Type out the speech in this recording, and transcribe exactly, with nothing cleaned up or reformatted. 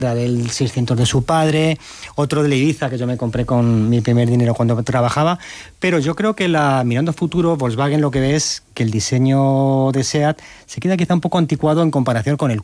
del seiscientos de su padre, otro de Ibiza que yo me compré con mi primer dinero cuando trabajaba, pero yo creo que la mirando futuro, Volkswagen lo que ve es que el diseño de SEAT se queda quizá un poco anticuado en comparación con el